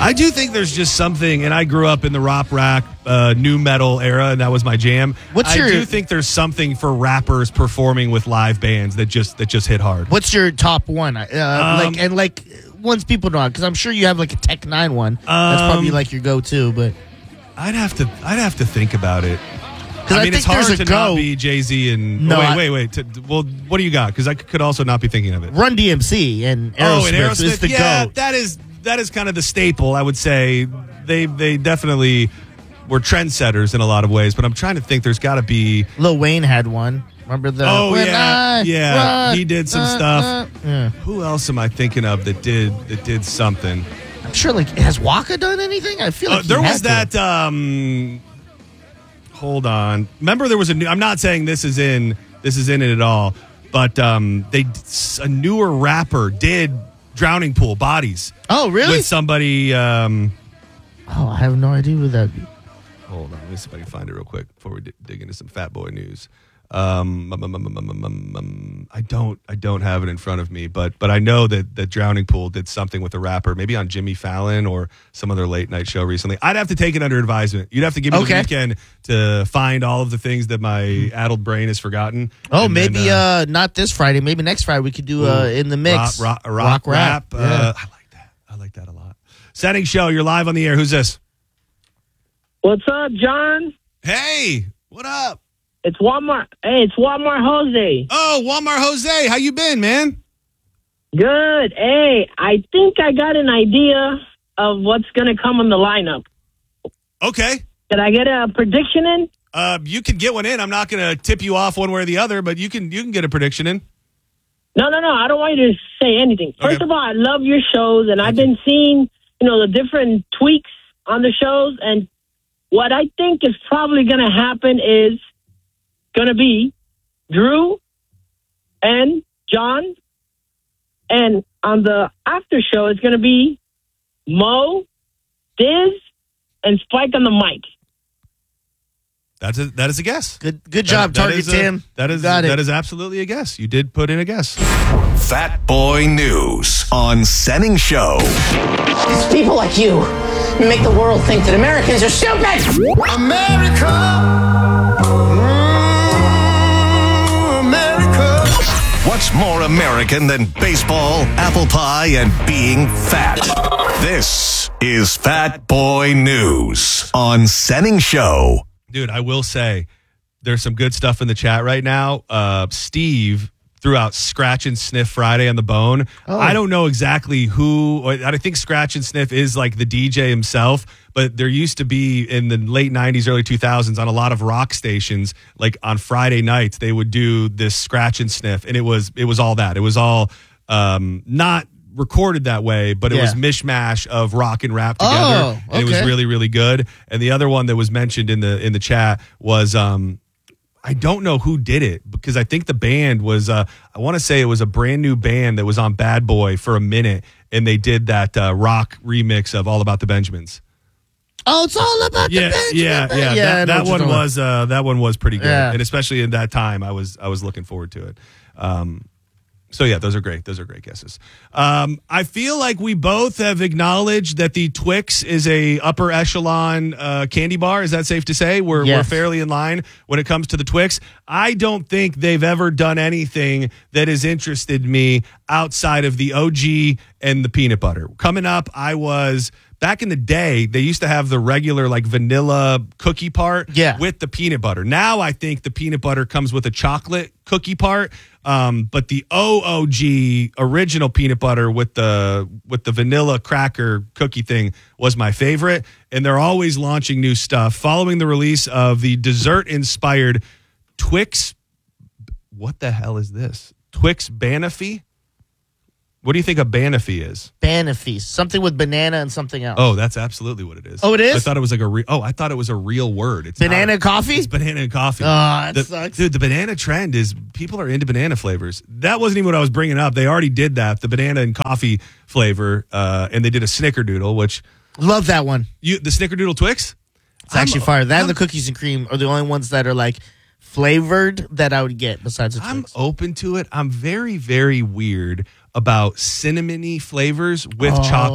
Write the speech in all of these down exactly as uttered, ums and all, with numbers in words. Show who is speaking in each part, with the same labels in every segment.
Speaker 1: I do think there's just something, and I grew up in the rock rack, uh, new metal era, and that was my jam.
Speaker 2: What's
Speaker 1: I
Speaker 2: your,
Speaker 1: do think there's something for rappers performing with live bands that just that just hit hard.
Speaker 2: What's your top one? Uh,
Speaker 1: Um,
Speaker 2: like and like ones people know, because I'm sure you have like a Tech Nine one. That's probably
Speaker 1: Um,
Speaker 2: like your go-to, but
Speaker 1: I'd have to I'd have to think about it.
Speaker 2: I
Speaker 1: I mean,
Speaker 2: think
Speaker 1: it's hard
Speaker 2: there's a
Speaker 1: to not
Speaker 2: go.
Speaker 1: be Jay-Z and
Speaker 2: No,
Speaker 1: oh, wait,
Speaker 2: I-
Speaker 1: wait, wait. To, well, what do you got? Because I could also not be thinking of it.
Speaker 2: Run D M C and Aerosmith,
Speaker 1: Oh, and Aerosmith,
Speaker 2: is the
Speaker 1: yeah,
Speaker 2: go.
Speaker 1: that is that is kind of the staple. I would say they they definitely were trendsetters in a lot of ways. But I'm trying to think. There's got to be.
Speaker 2: Lil Wayne had one. Remember the?
Speaker 1: Oh
Speaker 2: When
Speaker 1: yeah,
Speaker 2: I
Speaker 1: yeah.
Speaker 2: run,
Speaker 1: He did some
Speaker 2: uh,
Speaker 1: stuff.
Speaker 2: uh, yeah.
Speaker 1: Who else am I thinking of that did that did something?
Speaker 2: I'm sure. Like, has Waka done anything? I feel like
Speaker 1: Uh,
Speaker 2: he
Speaker 1: there
Speaker 2: had
Speaker 1: was
Speaker 2: to.
Speaker 1: that. Um, hold on. Remember, there was a new. I'm not saying this is in this is in it at all, but um, they a newer rapper did Drowning Pool Bodies.
Speaker 2: Oh, really?
Speaker 1: With somebody. Um,
Speaker 2: oh, I have no idea who that.
Speaker 1: hold on, let me see if I can find it real quick before we d- dig into some Fat Boy news. Um, um, um, um, um, um, um, um, I don't, I don't have it in front of me, but but I know that that Drowning Pool did something with a rapper, maybe on Jimmy Fallon or some other late night show recently. I'd have to take it under advisement. You'd have to give me
Speaker 2: Okay.
Speaker 1: the weekend to find all of the things that my addled brain has forgotten.
Speaker 2: Oh,
Speaker 1: And
Speaker 2: maybe
Speaker 1: then,
Speaker 2: uh, not this Friday. Maybe next Friday we could do uh, in the mix.
Speaker 1: rock, rock, rock, rap.
Speaker 2: Yeah.
Speaker 1: Uh, I like that. I like that a lot. Setting show. You're live on the air. Who's this?
Speaker 3: What's up, John?
Speaker 1: Hey, what up?
Speaker 3: It's Walmart. Hey, it's Walmart Jose.
Speaker 1: Oh, Walmart Jose. How you been, man?
Speaker 3: Good. Hey, I think I got an idea of what's going to come on the lineup.
Speaker 1: Okay.
Speaker 3: Did I get a prediction in?
Speaker 1: Uh, you can get one in. I'm not going to tip you off one way or the other, but you can you can get a prediction in.
Speaker 3: No, no, no. I don't want you to say anything. First
Speaker 1: Okay.
Speaker 3: of all, I love your shows, and I've been seeing, you know, the different tweaks on the shows. And what I think is probably going to happen is going to be Drew and John. And on the after show, it's going to be Mo, Diz, and Spike on the mic.
Speaker 1: That's a, that is a guess.
Speaker 2: Good, good job,
Speaker 1: That- that
Speaker 2: Target
Speaker 1: is a-
Speaker 2: Tim.
Speaker 1: That is
Speaker 2: You got
Speaker 1: that
Speaker 2: it.
Speaker 1: is absolutely a guess. You did put in a guess.
Speaker 4: Fat Boy News on Senning Show.
Speaker 5: It's people like you who make the world think that Americans are stupid.
Speaker 4: What's more American than baseball, apple pie, and being fat? This is Fat Boy News on Senning Show.
Speaker 1: Dude, I will say there's some good stuff in the chat right now. Uh, Steve threw out Scratch and Sniff Friday on the Bone.
Speaker 2: Oh.
Speaker 1: I don't know exactly who. I think Scratch and Sniff is like the D J himself, but there used to be in the late nineties, early two thousands on a lot of rock stations, like on Friday nights, they would do this Scratch and Sniff, and it was it was all that. It was all um, not recorded that way, but it
Speaker 2: Yeah.
Speaker 1: was mishmash of rock and rap together.
Speaker 2: Oh,
Speaker 1: And it was
Speaker 2: okay.
Speaker 1: really, really good. And the other one that was mentioned in the in the chat was um I don't know who did it because I think the band was uh I want to say it was a brand new band that was on Bad Boy for a minute, and they did that uh, rock remix of All About the Benjamins.
Speaker 2: Oh, it's all about
Speaker 1: Yeah,
Speaker 2: the Benjamin.
Speaker 1: yeah, yeah.
Speaker 2: I know
Speaker 1: That, that
Speaker 2: what you're
Speaker 1: one
Speaker 2: talking
Speaker 1: was uh, that one was pretty good,
Speaker 2: Yeah.
Speaker 1: and especially in that time, I was I was looking forward to it. Um, so yeah, those are great. Those are great guesses. Um, I feel like we both have acknowledged that the Twix is a upper echelon uh, candy bar. Is that safe to say? We're
Speaker 2: Yes.
Speaker 1: we're fairly in line when it comes to the Twix. I don't think they've ever done anything that has interested me outside of the O G and the peanut butter. Coming up, I was. Back in the day, they used to have the regular like vanilla cookie part
Speaker 2: Yeah.
Speaker 1: with the peanut butter. Now I think the peanut butter comes with a chocolate cookie part. Um, but the O O G original peanut butter with the with the vanilla cracker cookie thing was my favorite. And they're always launching new stuff. Following the release of the dessert-inspired Twix, what the hell is this? Twix Banafee? What do you think a Banafee is?
Speaker 2: Banafee. Something with banana and something else.
Speaker 1: Oh, that's absolutely what it is.
Speaker 2: Oh, it is?
Speaker 1: I thought it was like a re- oh, I thought it was a real word. It's
Speaker 2: Banana
Speaker 1: not.
Speaker 2: coffee?
Speaker 1: It's banana and coffee.
Speaker 2: Oh, that
Speaker 1: The-
Speaker 2: sucks.
Speaker 1: Dude, the banana trend is people are into banana flavors. That wasn't even what I was bringing up. They already did that, the banana and coffee flavor, uh, and they did a snickerdoodle, which
Speaker 2: Love that one.
Speaker 1: you the snickerdoodle Twix.
Speaker 2: It's actually fire. That and the cookies and cream are the only ones that are like flavored that I would get besides the
Speaker 1: I'm
Speaker 2: Twix.
Speaker 1: open to it. I'm very, very weird about cinnamony flavors with
Speaker 2: Oh.
Speaker 1: chocolate.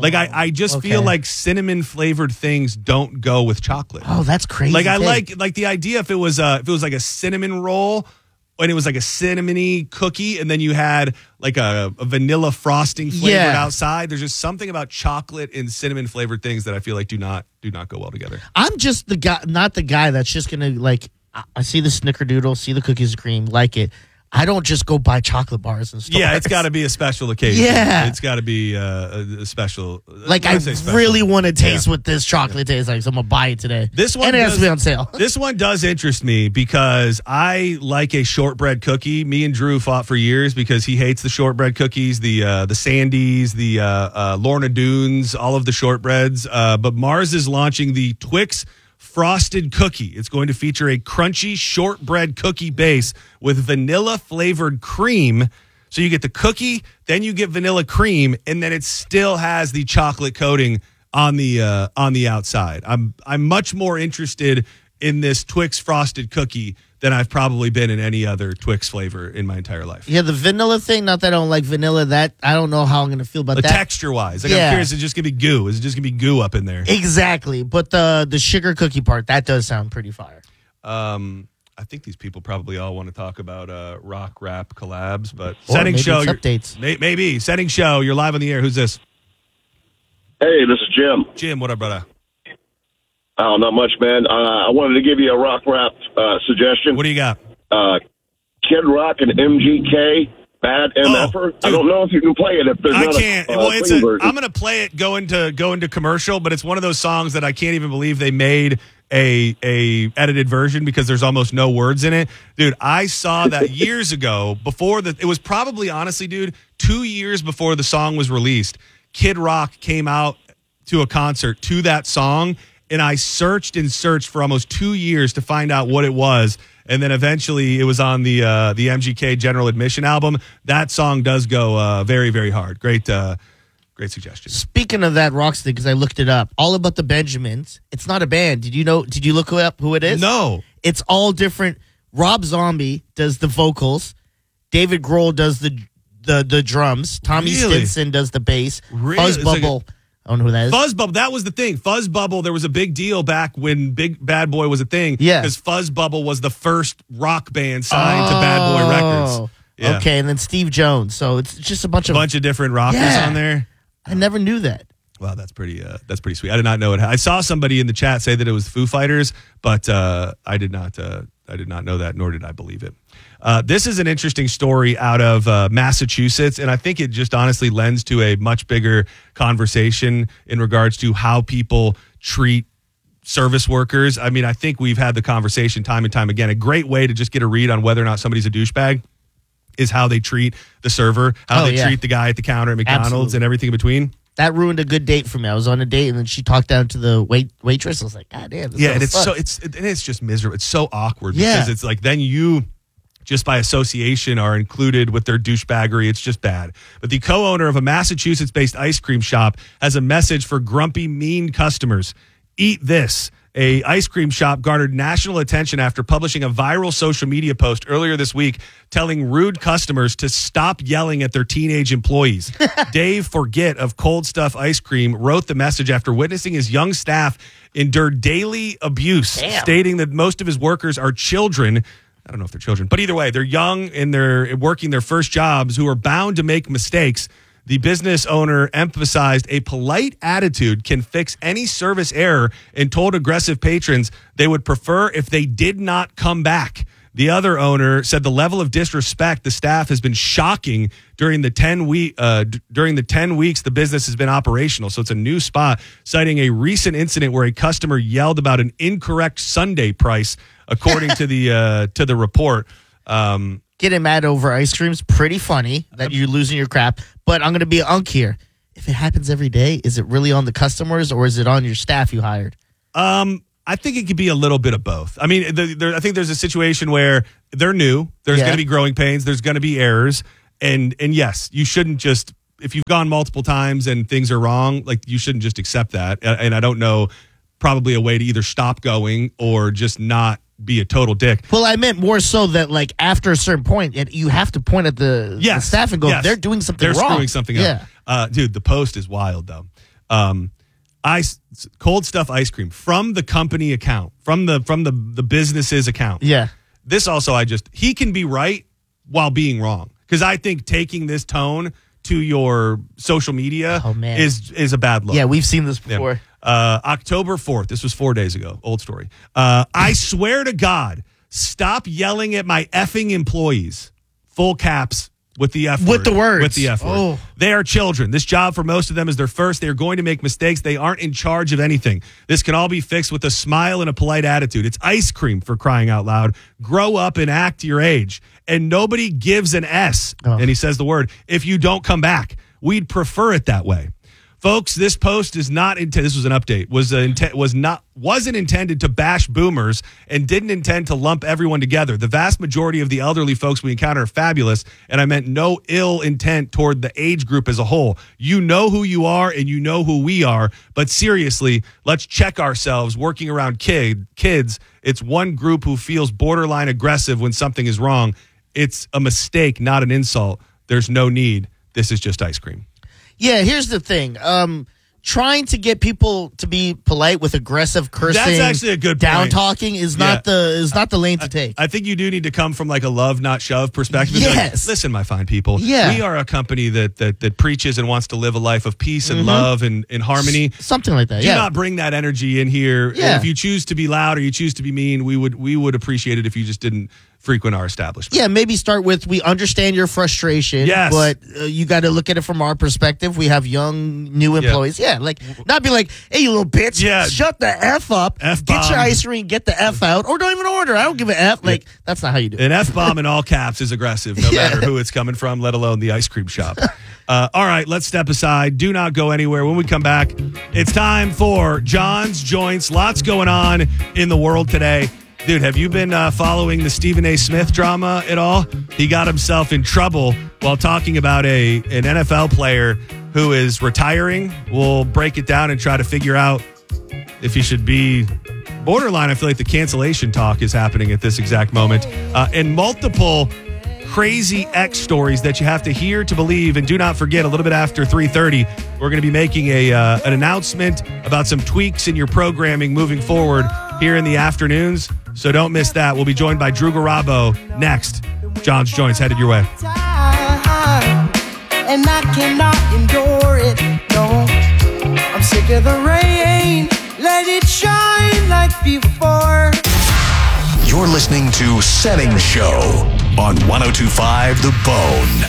Speaker 1: Like I, I just
Speaker 2: okay.
Speaker 1: feel like cinnamon flavored things don't go with chocolate.
Speaker 2: Oh, that's crazy.
Speaker 1: Like I
Speaker 2: take.
Speaker 1: like like the idea if it was uh if it was like a cinnamon roll and it was like a cinnamony cookie and then you had like a, a vanilla frosting flavored
Speaker 2: Yeah.
Speaker 1: outside. There's just something about chocolate and cinnamon flavored things that I feel like do not do not go well together.
Speaker 2: I'm just the guy, not the guy that's just gonna like. I- I see the snickerdoodle, see the cookies and cream, like it. I don't just go buy chocolate bars and stuff.
Speaker 1: Yeah, it's got to be a special occasion.
Speaker 2: Yeah.
Speaker 1: It's got to be uh, a, a special.
Speaker 2: Like
Speaker 1: when
Speaker 2: I
Speaker 1: say special-
Speaker 2: really want to taste
Speaker 1: Yeah.
Speaker 2: what this chocolate tastes like, so I'm gonna buy it today.
Speaker 1: This one
Speaker 2: and it has
Speaker 1: does-
Speaker 2: to be on sale.
Speaker 1: This one does interest me because I like a shortbread cookie. Me and Drew fought for years because he hates the shortbread cookies, the uh, the Sandies, the uh, uh, Lorna Doones, all of the shortbreads. Uh, but Mars is launching the Twix Frosted Cookie. It's going to feature a crunchy shortbread cookie base with vanilla flavored cream. So you get the cookie, then you get vanilla cream, and then it still has the chocolate coating on the uh, on the outside. I'm I'm much more interested in this Twix Frosted Cookie than I've probably been in any other Twix flavor in my entire life.
Speaker 2: Yeah, the vanilla thing. Not that I don't like vanilla. That I don't know how I'm gonna feel about
Speaker 1: The
Speaker 2: that.
Speaker 1: texture wise, like I'm
Speaker 2: Yeah.
Speaker 1: curious, is it just gonna be goo? Is it just gonna be goo up in there?
Speaker 2: Exactly, but the the sugar cookie part that does sound pretty fire.
Speaker 1: Um, I think these people probably all want to talk about uh, rock rap collabs, but
Speaker 2: Or
Speaker 1: setting
Speaker 2: maybe
Speaker 1: show
Speaker 2: it's
Speaker 1: you're-
Speaker 2: updates.
Speaker 1: May, maybe setting show. You're live on the air. Who's this?
Speaker 6: Hey, this is Jim.
Speaker 1: Jim. What up, brother?
Speaker 6: Oh, not much, man. Uh, I wanted to give you a rock rap uh, suggestion.
Speaker 1: What do you got?
Speaker 6: Uh, Kid Rock and M G K, Bad M F R.
Speaker 1: Oh,
Speaker 6: I don't know if you can play it if there's
Speaker 1: I
Speaker 6: not
Speaker 1: can't.
Speaker 6: a uh,
Speaker 1: well, it's
Speaker 6: clean
Speaker 1: a.
Speaker 6: version.
Speaker 1: I'm gonna play it. Go into go into commercial, but it's one of those songs that I can't even believe they made a a edited version because there's almost no words in it, dude. I saw that years ago before the. It was probably honestly, dude, two years before the song was released. Kid Rock came out to a concert to that song, and I searched and searched for almost two years to find out what it was. And then eventually it was on the uh, the M G K General Admission album. That song does go uh, very, very hard. Great, uh, great suggestion.
Speaker 2: Speaking of that rock stick, because I looked it up, all about the Benjamins. It's not a band. Did you know? Did you look up who it is?
Speaker 1: No.
Speaker 2: It's all different. Rob Zombie does the vocals. David Grohl does the the the drums. Tommy
Speaker 1: Really?
Speaker 2: Stinson does the bass.
Speaker 1: Really?
Speaker 2: Fuzz
Speaker 1: It's like a-
Speaker 2: Bubble. I don't know who that is.
Speaker 1: Fuzz Bubble, that was the thing. Fuzz Bubble, there was a big deal back when Big Bad Boy was a thing.
Speaker 2: Yeah.
Speaker 1: Because Fuzz Bubble was the first rock band signed to Bad Boy Records.
Speaker 2: Oh,
Speaker 1: Yeah.
Speaker 2: Okay, and then Steve Jones. So it's just a bunch
Speaker 1: A
Speaker 2: of.
Speaker 1: bunch of different rockers
Speaker 2: Yeah.
Speaker 1: on there.
Speaker 2: I never knew that.
Speaker 1: Wow, that's pretty. Uh, that's pretty sweet. I did not know it. I saw somebody in the chat say that it was Foo Fighters, but uh, I did not. Uh, I did not know that, nor did I believe it. Uh, this is an interesting story out of uh, Massachusetts, and I think it just honestly lends to a much bigger conversation in regards to how people treat service workers. I mean, I think we've had the conversation time and time again. A great way to just get a read on whether or not somebody's a douchebag is how they treat the server, how
Speaker 2: Oh,
Speaker 1: they
Speaker 2: yeah.
Speaker 1: treat the guy at the counter at McDonald's,
Speaker 2: Absolutely.
Speaker 1: and everything in between.
Speaker 2: That ruined a good date for me. I was on a date and then she talked down to the wait waitress. I was like, God damn. This
Speaker 1: Yeah,
Speaker 2: girl
Speaker 1: and it's
Speaker 2: sucks.
Speaker 1: so it's and it's just miserable. It's so awkward
Speaker 2: Yeah.
Speaker 1: because it's like then you just by association are included with their douchebaggery. It's just bad. But the co-owner of a Massachusetts-based ice cream shop has a message for grumpy, mean customers. Eat this. A ice cream shop garnered national attention after publishing a viral social media post earlier this week telling rude customers to stop yelling at their teenage employees. Dave Forget of Cold Stuff Ice Cream wrote the message after witnessing his young staff endure daily abuse,
Speaker 2: Damn.
Speaker 1: stating that most of his workers are children. I don't know if they're children, but either way, they're young and they're working their first jobs who are bound to make mistakes. The business owner emphasized a polite attitude can fix any service error and told aggressive patrons they would prefer if they did not come back. The other owner said the level of disrespect the staff has been shocking during the ten week uh, d- during the ten weeks the business has been operational. So it's a new spot, citing a recent incident where a customer yelled about an incorrect sundae price, according to the uh, to the report. Um,
Speaker 2: Getting mad over ice cream's pretty funny that you're losing your crap. But I'm going to be an unk here. If it happens every day, is it really on the customers or is it on your staff you hired?
Speaker 1: Um, I think it could be a little bit of both. I mean, the, there, I think there's a situation where they're new. There's
Speaker 2: Yeah.
Speaker 1: going to be growing pains. There's going to be errors, and and yes, you shouldn't just if you've gone multiple times and things are wrong, like you shouldn't just accept that. And, and I don't know, probably a way to either stop going or just not be a total dick.
Speaker 2: Well, I meant more so that, like, after a certain point, it, you have to point at the,
Speaker 1: Yes,
Speaker 2: the staff and go,
Speaker 1: yes.
Speaker 2: they're doing something
Speaker 1: They're
Speaker 2: wrong.
Speaker 1: screwing something
Speaker 2: yeah.
Speaker 1: up. Uh, dude, the post is wild, though. Um, ice, cold stuff ice cream from the company account, from the from the the business's account.
Speaker 2: Yeah.
Speaker 1: This also, I just he can be right while being wrong, because I think taking this tone to your social media
Speaker 2: Oh, man.
Speaker 1: is is a bad look.
Speaker 2: Yeah, we've seen this
Speaker 1: Yeah.
Speaker 2: before.
Speaker 1: Uh, October fourth. This was four days ago. Old story. Uh, I swear to God, stop yelling at my effing employees. Full caps with the F word.
Speaker 2: With the words.
Speaker 1: With the F word.
Speaker 2: Oh.
Speaker 1: They are children. This job for most of them is their first. They are going to make mistakes. They aren't in charge of anything. This can all be fixed with a smile and a polite attitude. It's ice cream, for crying out loud. Grow up and act your age. And nobody gives an S,
Speaker 2: Oh.
Speaker 1: and he says the word, if you don't come back. We'd prefer it that way. Folks, this post is not intended. This was an update. Was uh, intent was not wasn't intended to bash boomers and didn't intend to lump everyone together. The vast majority of the elderly folks we encounter are fabulous, and I meant no ill intent toward the age group as a whole. You know who you are, and you know who we are. But seriously, let's check ourselves. Working around kid kids, it's one group who feels borderline aggressive when something is wrong. It's a mistake, not an insult. There's no need. This is just ice cream.
Speaker 2: Yeah, here's the thing. Um, trying to get people to be polite with aggressive cursing,
Speaker 1: That's actually a good
Speaker 2: down
Speaker 1: point.
Speaker 2: talking is
Speaker 1: Yeah.
Speaker 2: not the is not the lane to take.
Speaker 1: I think you do need to come from like a love, not shove perspective. Be like,
Speaker 2: Yes.
Speaker 1: listen, my fine people.
Speaker 2: Yeah.
Speaker 1: We are a company that that that preaches and wants to live a life of peace and
Speaker 2: Mhm.
Speaker 1: love and, and harmony.
Speaker 2: Something like that.
Speaker 1: Do
Speaker 2: yeah.
Speaker 1: not bring that energy in here. And
Speaker 2: Yeah.
Speaker 1: if you choose to be loud or you choose to be mean, we would we would appreciate it if you just didn't frequent our establishment.
Speaker 2: Yeah, maybe start with, we understand your frustration,
Speaker 1: Yes.
Speaker 2: but uh, you got to look at it from our perspective. We have young, new employees. Yeah, like, not be like, hey, you little bitch,
Speaker 1: Yeah.
Speaker 2: shut the F up,
Speaker 1: F-bomb.
Speaker 2: get your ice cream, get the F out, or don't even order. I don't give a F. Like, that's not how you do it.
Speaker 1: An F-bomb in all caps is aggressive, no
Speaker 2: Yeah.
Speaker 1: matter who it's coming from, let alone the ice cream shop. Uh, all right, let's step aside. Do not go anywhere. When we come back, it's time for John's Joints. Lots going on in the world today. Dude, have you been uh, following the Stephen A. Smith drama at all? He got himself in trouble while talking about a an N F L player who is retiring. We'll break it down and try to figure out if he should be borderline. I feel like the cancellation talk is happening at this exact moment. Uh, and multiple crazy X stories that you have to hear to believe. And do not forget, a little bit after three thirty, we're going to be making a uh, an announcement about some tweaks in your programming moving forward here in the afternoons. So don't miss that. We'll be joined by Drew Garabo next. John's Joints headed your way.
Speaker 7: And I cannot endure it, no. I'm sick of the rain. Let it shine like before.
Speaker 4: You're listening to Setting Show on one oh two point five The Bone.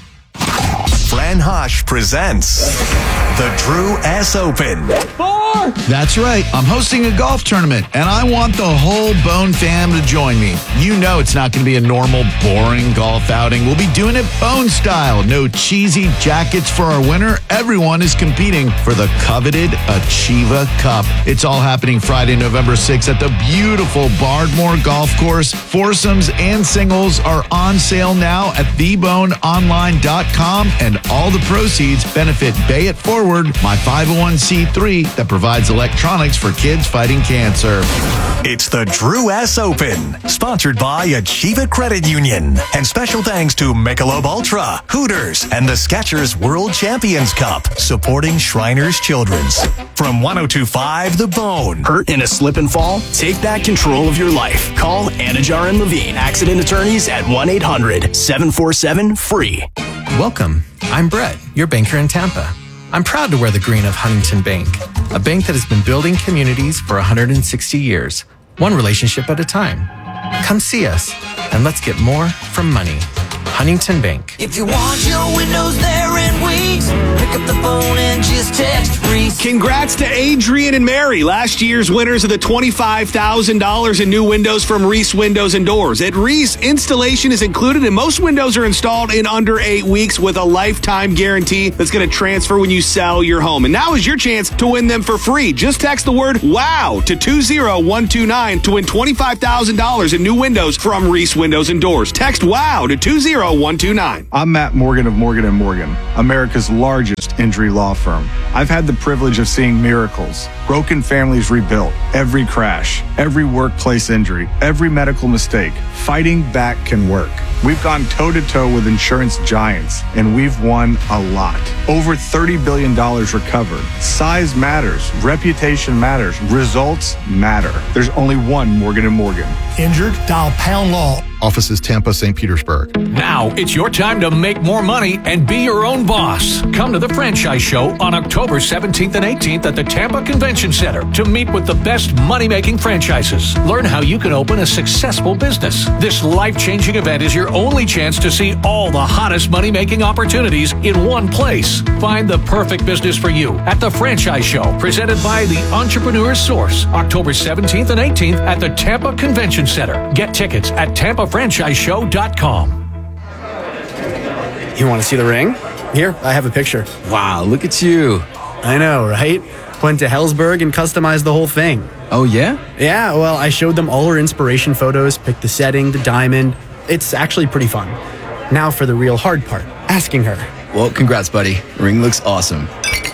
Speaker 4: Fran Hosh presents the Drew S. Open.
Speaker 8: That's right. I'm hosting a golf tournament, and I want the whole Bone fam to join me. You know it's not going to be a normal, boring golf outing. We'll be doing it Bone style. No cheesy jackets for our winner. Everyone is competing for the coveted Achieva Cup. It's all happening Friday, November sixth at the beautiful Bardmore Golf Course. Foursomes and singles are on sale now at the bone online dot com, and all the proceeds benefit Bay It Forward, my five oh one c three that provides electronics for kids fighting cancer.
Speaker 4: It's the Drew S. Open, sponsored by Achieva Credit Union. And special thanks to Michelob Ultra, Hooters, and the Skechers World Champions Cup, supporting Shriners Children's. From one oh two point five The Bone.
Speaker 9: Hurt in a slip and fall? Take back control of your life. Call Anajar and Levine, accident attorneys at one eight hundred seven four seven free.
Speaker 10: Welcome. I'm Brett, your banker in Tampa. I'm proud to wear the green of Huntington Bank, a bank that has been building communities for one hundred sixty years, one relationship at a time. Come see us, and let's get more from money. Huntington Bank.
Speaker 7: If you want your windows there in weeks, pick up the phone and just text Reese.
Speaker 9: Congrats to Adrian and Mary, last year's winners of the twenty-five thousand dollars in new windows from Reese Windows and Doors. At Reese, installation is included, and most windows are installed in under eight weeks with a lifetime guarantee that's going to transfer when you sell your home. And now is your chance to win them for free. Just text the word WOW to two zero one two nine to win twenty-five thousand dollars in new windows from Reese Windows and Doors. Text WOW to two zero one two nine.
Speaker 11: I'm Matt Morgan of Morgan and Morgan, America's largest injury law firm. I've had the privilege privilege of seeing miracles, broken families rebuilt, every crash, every workplace injury, every medical mistake. Fighting back can work. We've gone toe-to-toe with insurance giants, and we've won a lot. Over thirty billion dollars recovered. Size matters. Reputation matters. Results matter. There's only one Morgan and Morgan.
Speaker 12: Injured? Dial pound law.
Speaker 13: Offices Tampa, Saint Petersburg.
Speaker 14: Now it's your time to make more money and be your own boss. Come to the Franchise Show on October seventeenth and eighteenth at the Tampa Convention Center to meet with the best money-making franchises. Learn how you can open a successful business. This life-changing event is your only chance to see all the hottest money-making opportunities in one place. Find the perfect business for you at the Franchise Show, presented by the Entrepreneur's Source, October seventeenth and eighteenth at the Tampa Convention Center. Get tickets at tampa franchise show dot com.
Speaker 15: You want to see the ring? Here, I have a picture. Wow, look at you. I know, right? Went to Helzberg and customized the whole thing. Oh, yeah? Yeah, well, I showed them all her inspiration photos, picked the setting, the diamond. It's actually pretty fun. Now for the real hard part, asking her.
Speaker 16: Well, congrats, buddy. Ring looks awesome.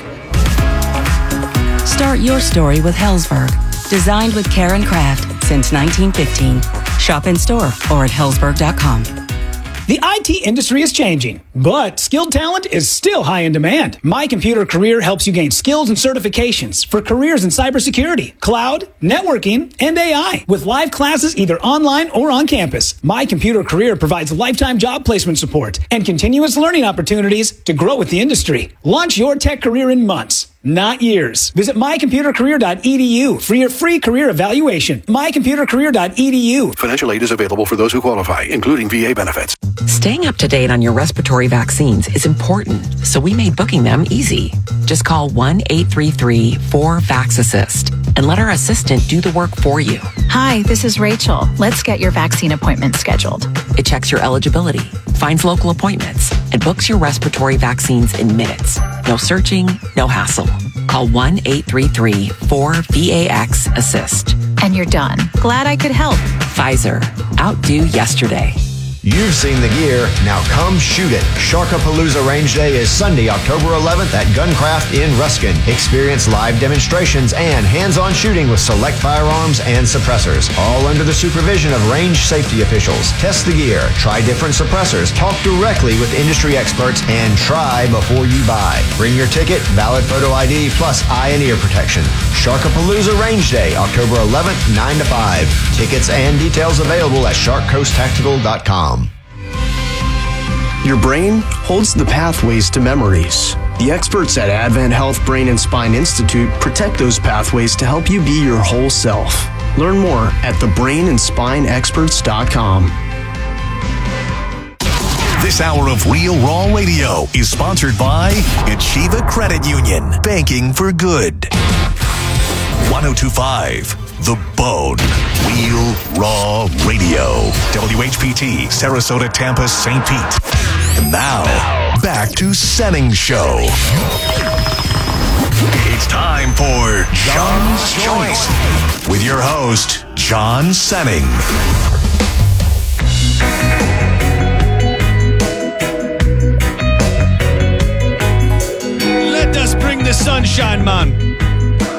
Speaker 17: Start your story with Helzberg. Designed with care and craft since nineteen fifteen. Shop in store or at helzberg dot com.
Speaker 18: The I T industry is changing, but skilled talent is still high in demand. My Computer Career helps you gain skills and certifications for careers in cybersecurity, cloud, networking, and A I. With live classes either online or on campus, My Computer Career provides lifetime job placement support and continuous learning opportunities to grow with the industry. Launch your tech career in months, not years. Visit my computer career dot e d u for your free career evaluation. my computer career dot e d u.
Speaker 19: Financial aid is available for those who qualify, including V A benefits.
Speaker 20: Staying up to date on your respiratory vaccines is important, so we made booking them easy. Just call one eight three three four VAX-ASSIST and let our assistant do the work for you.
Speaker 21: Hi, this is Rachel. Let's get your vaccine appointment scheduled.
Speaker 20: It checks your eligibility, finds local appointments, and books your respiratory vaccines in minutes. No searching, no hassle. Call one eight three three four VAX-ASSIST.
Speaker 21: And you're done. Glad I could help.
Speaker 20: Pfizer. Outdo yesterday.
Speaker 22: You've seen the gear, now come shoot it. Sharkapalooza Range Day is Sunday, October eleventh at Guncraft in Ruskin. Experience live demonstrations and hands-on shooting with select firearms and suppressors, all under the supervision of range safety officials. Test the gear, try different suppressors, talk directly with industry experts, and try before you buy. Bring your ticket, valid photo I D, plus eye and ear protection. Sharkapalooza Range Day, October eleventh, nine to five. Tickets and details available at shark coast tactical dot com.
Speaker 23: Your brain holds the pathways to memories. The experts at Advent Health Brain and Spine Institute protect those pathways to help you be your whole self. Learn more at the brain and spine experts dot com.
Speaker 4: This hour of Real Raw Radio is sponsored by Achieva Credit Union. Banking for good. one oh two point five The Bone. Real Raw Radio. W H P T, Sarasota, Tampa, Saint Pete. And now, back to Senning Show. It's time for John's Choice with your host, John Senning.
Speaker 1: Let us bring the sunshine, man.